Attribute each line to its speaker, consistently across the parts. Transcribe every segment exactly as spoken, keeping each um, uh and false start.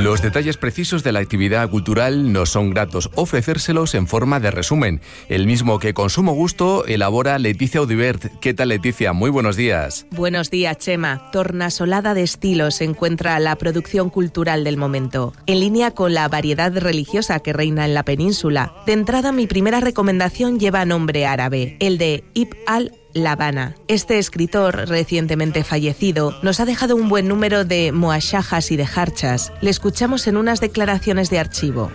Speaker 1: Los detalles precisos de la actividad cultural nos son gratos ofrecérselos en forma de resumen, el mismo que con sumo gusto elabora Leticia Audibert. ¿Qué tal, Leticia? Muy buenos días.
Speaker 2: Buenos días, Chema. Tornasolada de estilos se encuentra la producción cultural del momento, en línea con la variedad religiosa que reina en la península. De entrada, mi primera recomendación lleva nombre árabe, el de Ibn al-La Habana. Este escritor, recientemente fallecido, nos ha dejado un buen número de moashajas y de harchas. Le escuchamos en unas declaraciones de archivo.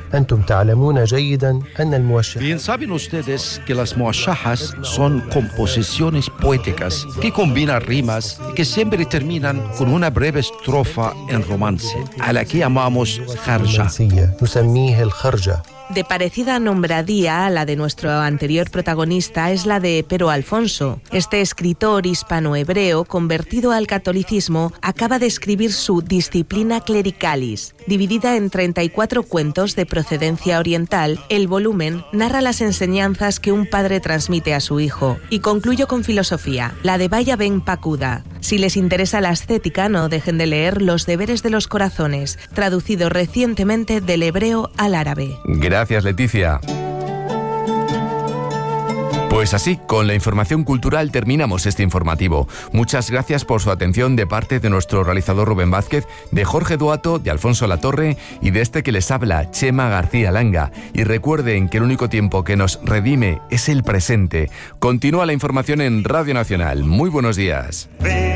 Speaker 3: Bien saben ustedes que las moashajas son composiciones poéticas que combinan rimas y que siempre terminan con una breve estrofa en romance, a la que llamamos harja.
Speaker 2: De parecida nombradía a la de nuestro anterior protagonista es la de Pero Alfonso. Este escritor hispano-hebreo, convertido al catolicismo, acaba de escribir su Disciplina Clericalis. Dividida en treinta y cuatro cuentos de procedencia oriental, el volumen narra las enseñanzas que un padre transmite a su hijo. Y concluyo con filosofía, la de Baya Ben Pacuda. Si les interesa la estética, no dejen de leer Los deberes de los corazones, traducido recientemente del hebreo al árabe.
Speaker 1: Gracias, Leticia. Pues así, con la información cultural terminamos este informativo. Muchas gracias por su atención de parte de nuestro realizador Rubén Vázquez, de Jorge Duato, de Alfonso Latorre y de este que les habla, Chema García Langa. Y recuerden que el único tiempo que nos redime es el presente. Continúa la información en Radio Nacional. Muy buenos días.